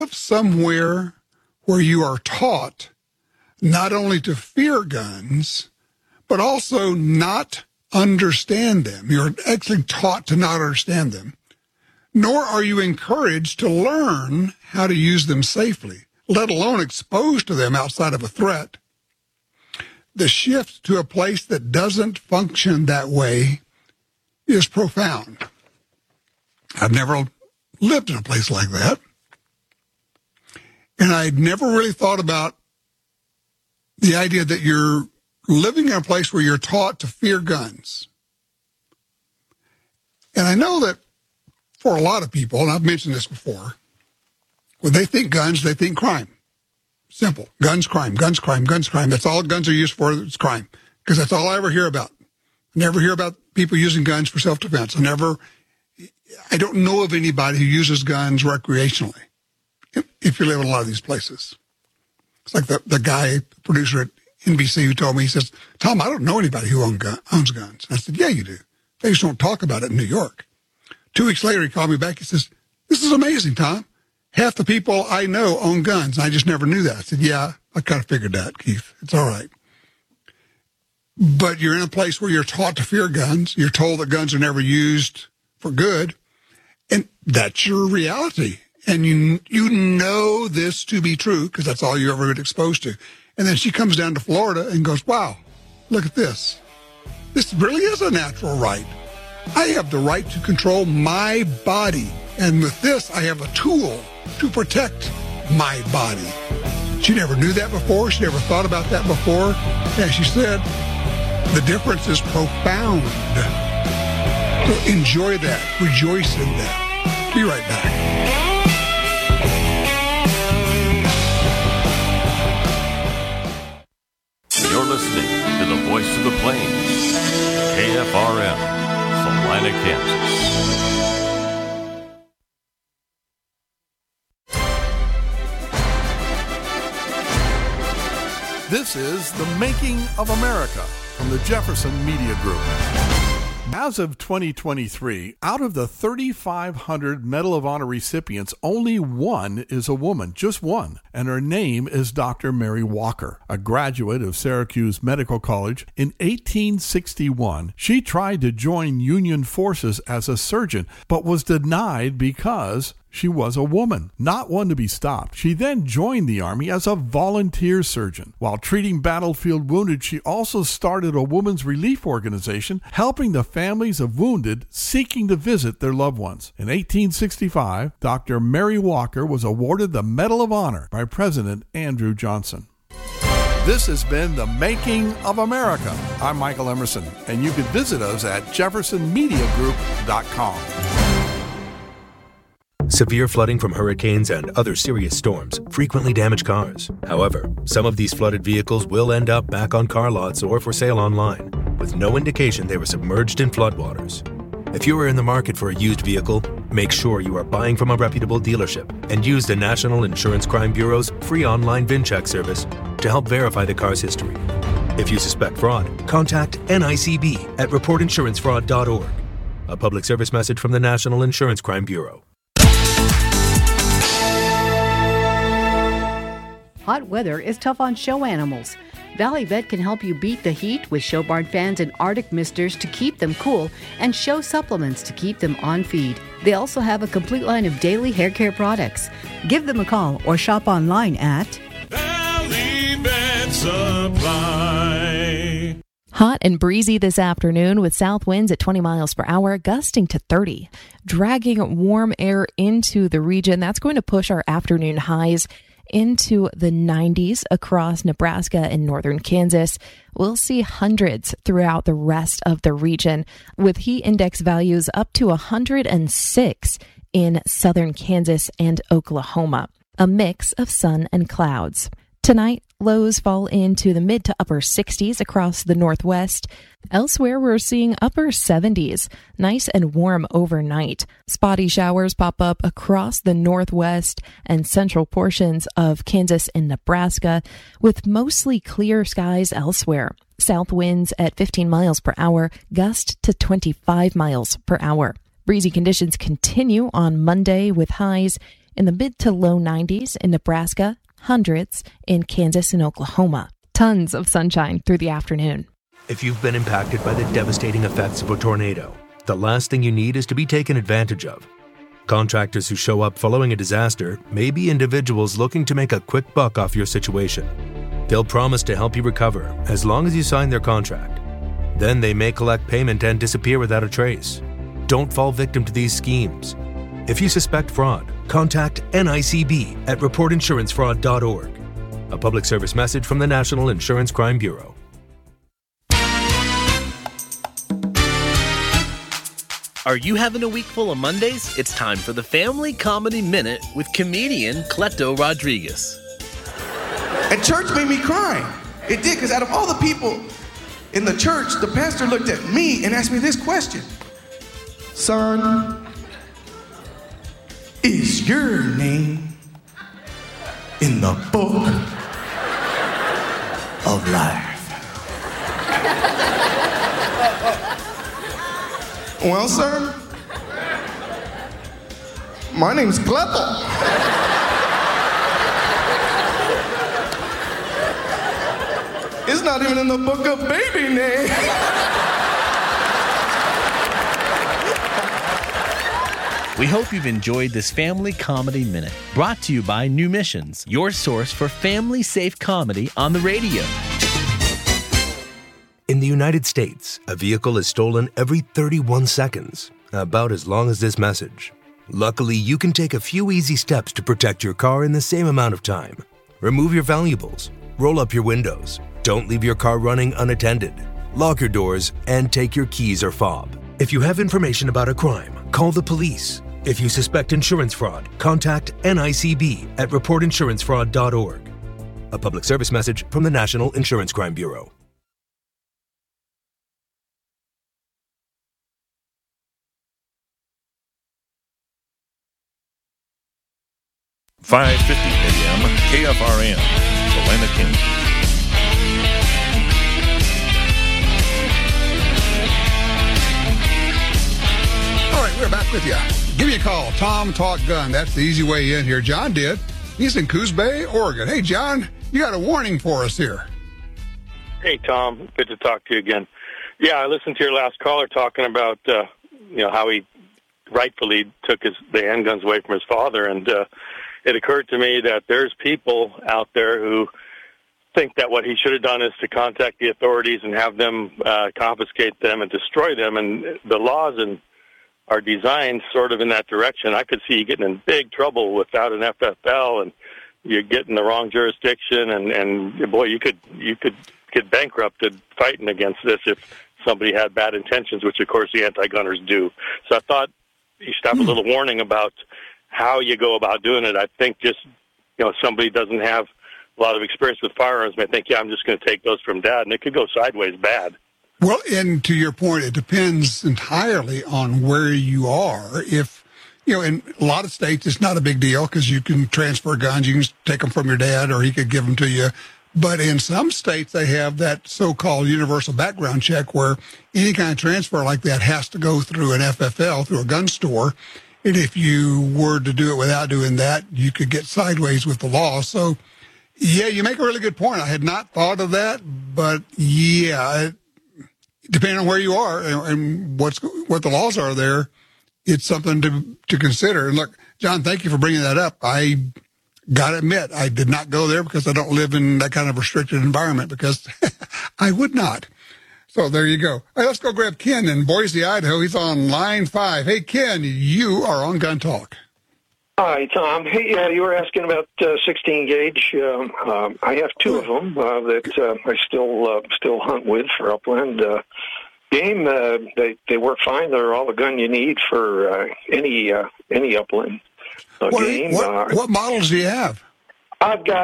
somewhere where you are taught not only to fear guns, but also not understand them. You're actually taught to not understand them, nor are you encouraged to learn how to use them safely, let alone exposed to them outside of a threat. The shift to a place that doesn't function that way is profound. I've never lived in a place like that. And I'd never really thought about the idea that you're living in a place where you're taught to fear guns. And I know that for a lot of people, and I've mentioned this before, when they think guns, they think crime. Simple. Guns, crime, guns, crime, guns, crime. That's all guns are used for, is crime. Because that's all I ever hear about. I never hear about people using guns for self-defense. I don't know of anybody who uses guns recreationally, if you live in a lot of these places. It's like the guy, producer at NBC, who told me, he says, Tom, I don't know anybody who owns guns. I said, yeah, you do. They just don't talk about it in New York. 2 weeks later, he called me back. He says, this is amazing, Tom. Half the people I know own guns. I just never knew that. I said, yeah, I kind of figured that, Keith. It's all right. But you're in a place where you're taught to fear guns. You're told that guns are never used for good. And that's your reality. And you know this to be true because that's all you ever been exposed to. And then she comes down to Florida and goes, wow, look at this. This really is a natural right. I have the right to control my body. And with this, I have a tool to protect my body. She never knew that before. She never thought about that before. And she said, the difference is profound. So enjoy that. Rejoice in that. Be right back. You're listening to the Voice of the Plains, KFRM, Salina, Kansas. This is The Making of America from the Jefferson Media Group. As of 2023, out of the 3,500 Medal of Honor recipients, only one is a woman, just one, and her name is Dr. Mary Walker, a graduate of Syracuse Medical College. In 1861, she tried to join Union forces as a surgeon, but was denied because she was a woman, not one to be stopped. She then joined the Army as a volunteer surgeon. While treating battlefield wounded, she also started a women's relief organization helping the families of wounded seeking to visit their loved ones. In 1865, Dr. Mary Walker was awarded the Medal of Honor by President Andrew Johnson. This has been The Making of America. I'm Michael Emerson, and you can visit us at jeffersonmediagroup.com. Severe flooding from hurricanes and other serious storms frequently damage cars. However, some of these flooded vehicles will end up back on car lots or for sale online, with no indication they were submerged in floodwaters. If you are in the market for a used vehicle, make sure you are buying from a reputable dealership and use the National Insurance Crime Bureau's free online VIN check service to help verify the car's history. If you suspect fraud, contact NICB at reportinsurancefraud.org. A public service message from the National Insurance Crime Bureau. Hot weather is tough on show animals. Valley Vet can help you beat the heat with show barn fans and Arctic misters to keep them cool and show supplements to keep them on feed. They also have a complete line of daily hair care products. Give them a call or shop online at Valley Vet Supply. Hot and breezy this afternoon with south winds at 20 miles per hour, gusting to 30. Dragging warm air into the region, that's going to push our afternoon highs into the 90s across Nebraska and northern Kansas. We'll see hundreds throughout the rest of the region, with heat index values up to 106 in southern Kansas and Oklahoma. A mix of sun and clouds. Tonight, lows fall into the mid to upper 60s across the northwest. Elsewhere, we're seeing upper 70s, nice and warm overnight. Spotty showers pop up across the northwest and central portions of Kansas and Nebraska, with mostly clear skies elsewhere. South winds at 15 miles per hour, gust to 25 miles per hour. Breezy conditions continue on Monday with highs in the mid to low 90s in Nebraska, hundreds in Kansas and Oklahoma. Tons of sunshine through the afternoon. If you've been impacted by the devastating effects of a tornado, the last thing you need is to be taken advantage of. Contractors who show up following a disaster may be individuals looking to make a quick buck off your situation. They'll promise to help you recover as long as you sign their contract. Then they may collect payment and disappear without a trace. Don't fall victim to these schemes. If you suspect fraud, contact NICB at reportinsurancefraud.org. A public service message from the National Insurance Crime Bureau. Are you having a week full of Mondays? It's time for the Family Comedy Minute with comedian Cleto Rodriguez. And church made me cry. It did, because out of all the people in the church, the pastor looked at me and asked me this question. Son, is your name in the book of life? Well, sir, my name's Cleto. It's not even in the book of baby name. We hope you've enjoyed this Family Comedy Minute, brought to you by New Missions, your source for family-safe comedy on the radio. In the United States, a vehicle is stolen every 31 seconds, about as long as this message. Luckily, you can take a few easy steps to protect your car in the same amount of time. Remove your valuables, roll up your windows, don't leave your car running unattended, lock your doors, and take your keys or fob. If you have information about a crime, call the police. If you suspect insurance fraud, contact NICB at reportinsurancefraud.org. A public service message from the National Insurance Crime Bureau. 5:50 a.m. KFRN, Salina, Kansas. All right, we're back with you. Give me a call. Tom Talk Gun. That's the easy way in here. John did. He's in Coos Bay, Oregon. Hey, John, you got a warning for us here. Hey, Tom. Good to talk to you again. Yeah, I listened to your last caller talking about how he rightfully took the handguns away from his father, and it occurred to me that there's people out there who think that what he should have done is to contact the authorities and have them confiscate them and destroy them, and the laws are designed sort of in that direction. I could see you getting in big trouble without an FFL, and you get in the wrong jurisdiction, and boy, you could get bankrupted fighting against this if somebody had bad intentions, which of course the anti-gunners do. So I thought you should have a little warning about how you go about doing it. I think just, if somebody doesn't have a lot of experience with firearms, may think, I'm just going to take those from Dad, and it could go sideways bad. Well, and to your point, it depends entirely on where you are. If, in a lot of states, it's not a big deal because you can transfer guns. You can just take them from your dad, or he could give them to you. But in some states, they have that so-called universal background check where any kind of transfer like that has to go through an FFL, through a gun store. And if you were to do it without doing that, you could get sideways with the law. So, yeah, you make a really good point. I had not thought of that, but yeah, depending on where you are and what the laws are there, it's something to consider. And look, John, thank you for bringing that up. I got to admit, I did not go there because I don't live in that kind of restricted environment, because I would not. So there you go. All right, let's go grab Ken in Boise, Idaho. He's on line 5. Hey, Ken, you are on Gun Talk. Hi, Tom. Hey, you were asking about 16 gauge. I have two of them that I still hunt with for upland game. They work fine. They're all the gun you need for any upland game. What models do you have? I've got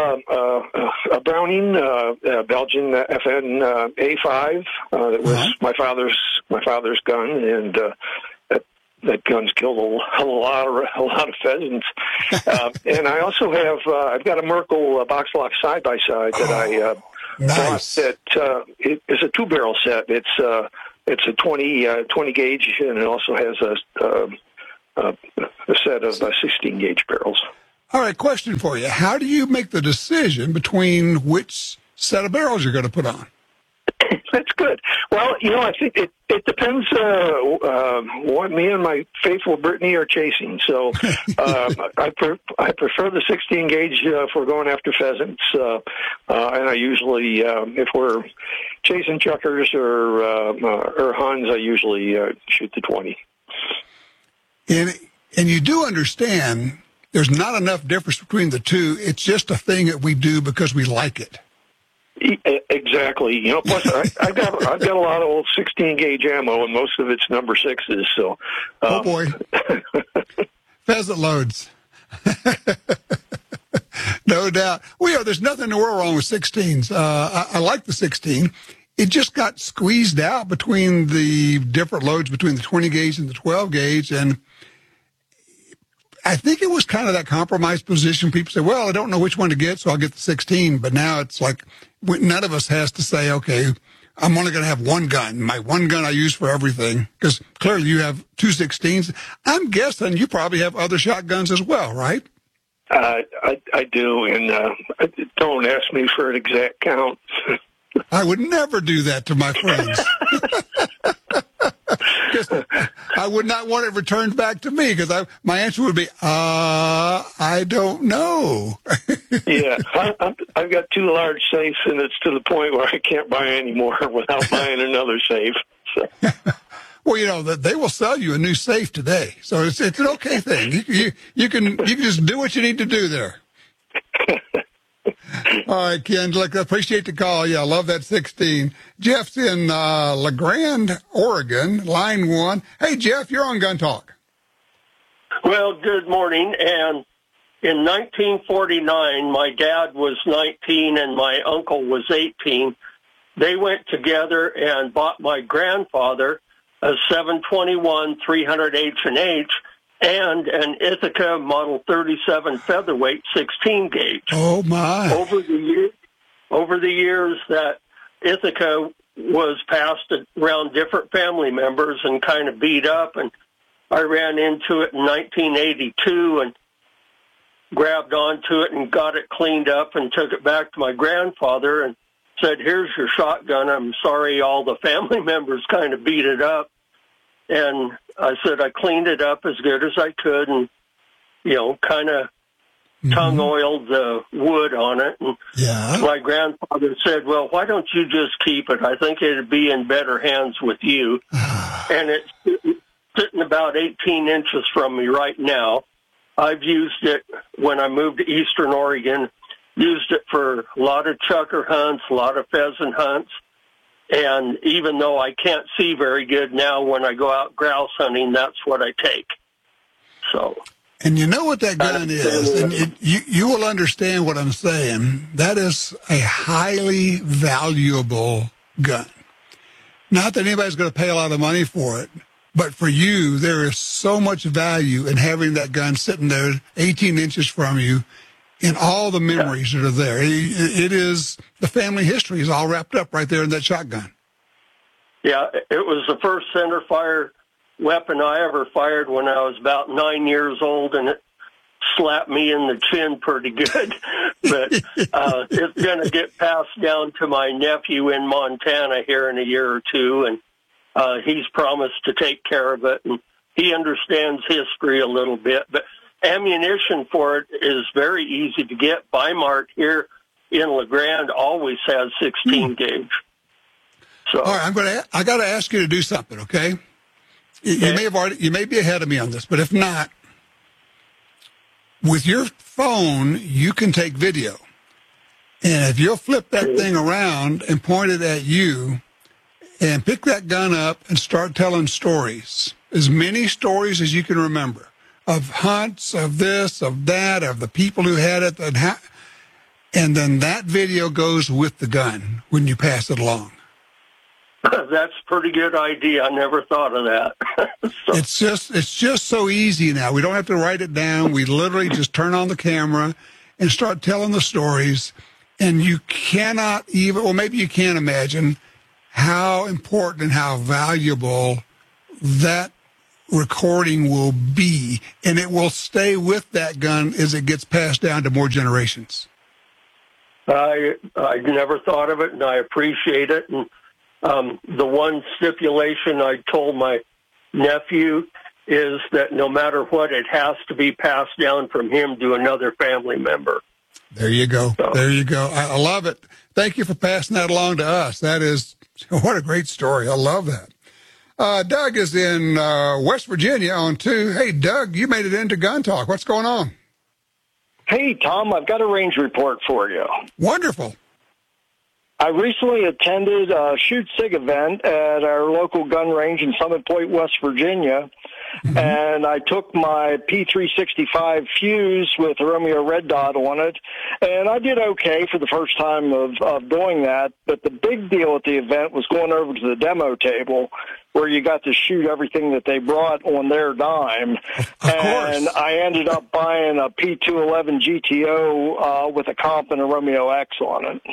a Browning Belgian FN A5 that was my father's gun, and that gun's killed a lot of pheasants. And I also have I've got a Merkel box lock side by side that I nice. bought. That it is a 2-barrel set. It's a 20 gauge, and it also has set of 16 gauge barrels. All right, question for you. How do you make the decision between which set of barrels you're going to put on? That's good. Well, I think it depends what me and my faithful Brittany are chasing. So I prefer the 16 gauge if we're going after pheasants, and I usually, if we're chasing chuckers or huns, I usually shoot the 20. And you do understand there's not enough difference between the two. It's just a thing that we do because we like it. Exactly. Plus I've got a lot of old 16 gauge ammo, and most of it's number 6s. So, oh boy, pheasant loads, no doubt. Well, there's nothing in the world wrong with 16s. I like the 16. It just got squeezed out between the different loads between the 20 gauge and the 12 gauge, and I think it was kind of that compromised position. People say, well, I don't know which one to get, so I'll get the 16. But now it's like none of us has to say, okay, I'm only going to have one gun. My one gun I use for everything. Because clearly you have two 16s. I'm guessing you probably have other shotguns as well, right? I do, and don't ask me for an exact count. I would never do that to my friends. I would not want it returned back to me because my answer would be, I don't know. Yeah, I've got 2 large safes, and it's to the point where I can't buy any more without buying another safe. So. Well, they will sell you a new safe today, so it's an okay thing. You can just do what you need to do there. All right, Ken, look, I appreciate the call. Yeah, I love that 16. Jeff's in La Grande, Oregon, line 1. Hey, Jeff, you're on Gun Talk. Well, good morning. And in 1949, my dad was 19 and my uncle was 18. They went together and bought my grandfather a 721 300 H&H and an Ithaca Model 37 featherweight 16 gauge. Oh my! Over the years that Ithaca was passed around different family members and kind of beat up, and I ran into it in 1982 and grabbed onto it and got it cleaned up and took it back to my grandfather and said, "Here's your shotgun. I'm sorry all the family members kind of beat it up." And I said I cleaned it up as good as I could and, kind of tongue oiled the wood on it. And my grandfather said, "Well, why don't you just keep it? I think it'd be in better hands with you." And it's sitting about 18 inches from me right now. I've used it when I moved to Eastern Oregon, used it for a lot of chucker hunts, a lot of pheasant hunts. And even though I can't see very good now when I go out grouse hunting, that's what I take. So, and you know what that gun is, and you will understand what I'm saying. That is a highly valuable gun. Not that anybody's going to pay a lot of money for it, but for you, there is so much value in having that gun sitting there 18 inches from you and all the memories that are there. It is, the family history is all wrapped up right there in that shotgun. Yeah, it was the first center fire weapon I ever fired when I was about 9 years old, and it slapped me in the chin pretty good. But it's going to get passed down to my nephew in Montana here in a year or two, and he's promised to take care of it, and he understands history a little bit. But ammunition for it is very easy to get. Bi-Mart here in La Grande always has 16 gauge. So, all right, I got to ask you to do something, okay? You may be ahead of me on this, but if not, with your phone, you can take video. And if you'll flip that thing around and point it at you and pick that gun up and start telling stories, as many stories as you can remember, of hunts, of this, of that, of the people who had it, and then that video goes with the gun when you pass it along. That's a pretty good idea. I never thought of that. It's just so easy now. We don't have to write it down. We literally just turn on the camera and start telling the stories. And you cannot even, or maybe you can't imagine how important and how valuable that recording will be, and it will stay with that gun as it gets passed down to more generations. I never thought of it, and I appreciate it. And the one stipulation I told my nephew is that no matter what, it has to be passed down from him to another family member. There you go. So. There you go. I love it. Thank you for passing that along to us. That is, what a great story. I love that. Doug is in West Virginia on 2. Hey, Doug, you made it into Gun Talk. What's going on? Hey, Tom, I've got a range report for you. Wonderful. I recently attended a Shoot SIG event at our local gun range in Summit Point, West Virginia, and I took my P365 fuse with a Romeo Red Dot on it, and I did okay for the first time of doing that, but the big deal at the event was going over to the demo table where you got to shoot everything that they brought on their dime. And I ended up buying a P211 GTO with a comp and a Romeo X on it.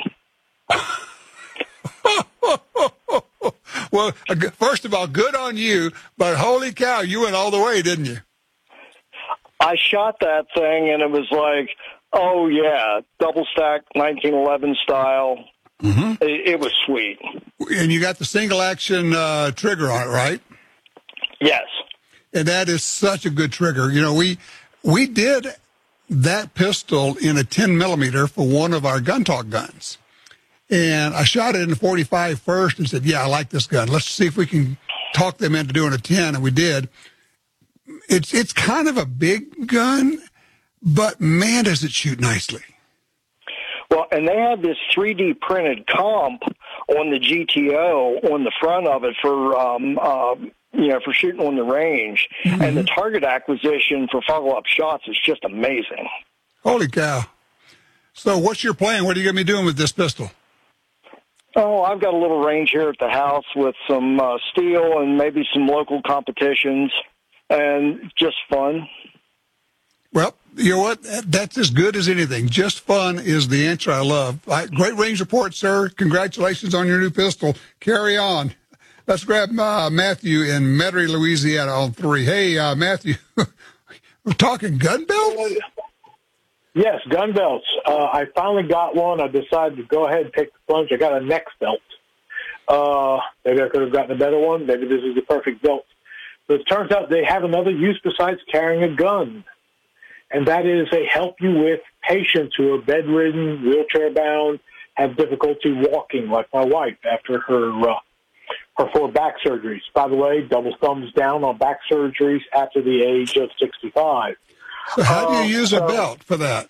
Well, first of all, good on you, but holy cow, you went all the way, didn't you? I shot that thing, and it was like, oh, yeah, double stack 1911 style. Mm-hmm. It was sweet. And you got the single-action trigger on it, right? Yes. And that is such a good trigger. You know, we did that pistol in a 10-millimeter for one of our Gun Talk guns. And I shot it in the 45 first and said, yeah, I like this gun. Let's see if we can talk them into doing a 10, and we did. It's kind of a big gun, but, man, does it shoot nicely. Well, and they have this 3D printed comp on the GTO on the front of it for for shooting on the range. Mm-hmm. And the target acquisition for follow-up shots is just amazing. Holy cow. So what's your plan? What are you going to be doing with this pistol? Oh, I've got a little range here at the house with some steel and maybe some local competitions, and just fun. Well, you know what? That's as good as anything. Just fun is the answer I love. Great range report, sir. Congratulations on your new pistol. Carry on. Let's grab Matthew in Metairie, Louisiana on 3. Hey, Matthew, we're talking gun belts? Yes, gun belts. I finally got one. I decided to go ahead and take the plunge. I got a Nex belt. Maybe I could have gotten a better one. Maybe this is the perfect belt. But it turns out they have another use besides carrying a gun, and that is they help you with patients who are bedridden, wheelchair-bound, have difficulty walking, like my wife after her 4 back surgeries. By the way, double thumbs down on back surgeries after the age of 65. So how do you use a belt for that?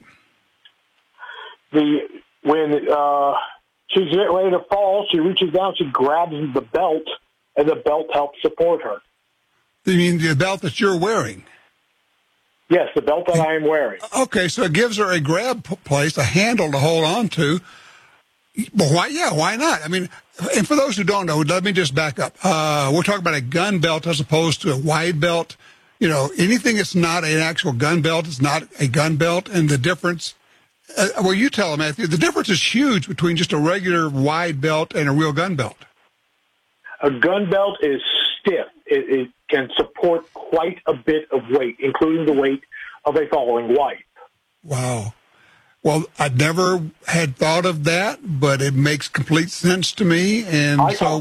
When she's getting ready to fall, she reaches down, she grabs the belt, and the belt helps support her. You mean the belt that you're wearing? Yes, the belt that I am wearing. Okay, so it gives her a grab place, a handle to hold on to. But why not? I mean, and for those who don't know, let me just back up. We're talking about a gun belt as opposed to a wide belt. You know, anything that's not an actual gun belt is not a gun belt. And the difference, well, you tell them, Matthew, the difference is huge between just a regular wide belt and a real gun belt. A gun belt is stiff. It can support quite a bit of weight, including the weight of a falling wife. Wow. Well, I never had thought of that, but it makes complete sense to me. And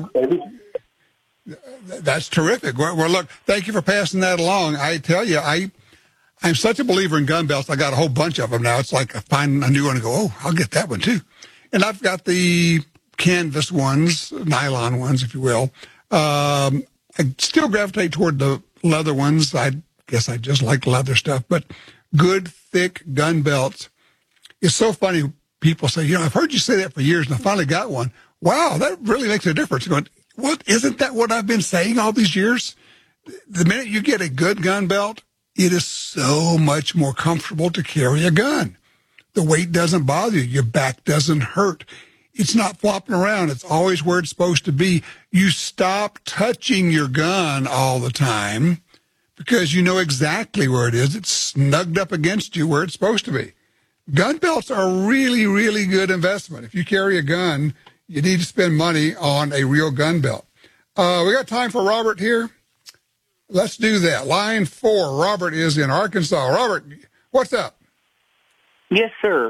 that's terrific. Well, look, thank you for passing that along. I tell you, I'm such a believer in gun belts. I got a whole bunch of them now. It's like I find a new one and go, oh, I'll get that one too. And I've got the canvas ones, nylon ones, if you will. I still gravitate toward the leather ones. I guess I just like leather stuff, but good, thick gun belts. It's so funny. People say, you know, I've heard you say that for years, and I finally got one. Wow, that really makes a difference. Going, what? Isn't that what I've been saying all these years? The minute you get a good gun belt, it is so much more comfortable to carry a gun. The weight doesn't bother you. Your back doesn't hurt. It's not flopping around. It's always where it's supposed to be. You stop touching your gun all the time because you know exactly where it is. It's snugged up against you where it's supposed to be. Gun belts are a really, really good investment. If you carry a gun, you need to spend money on a real gun belt. We got time for Robert here. Let's do that. Line 4. Robert is in Arkansas. Robert, what's up? Yes, sir.